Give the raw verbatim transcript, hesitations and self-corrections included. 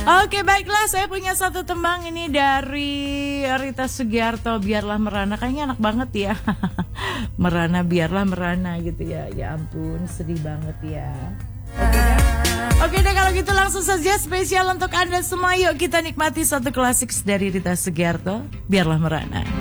Oke, baiklah, saya punya satu tembang ini dari Rita Sugiarto, Biarlah Merana. Kayaknya enak banget ya. Merana, biarlah merana gitu ya. Ya ampun, sedih banget ya. Oke deh, kalau gitu langsung saja spesial untuk Anda semua. Yuk kita nikmati satu klasik dari Rita Sugiarto, Biarlah Merana.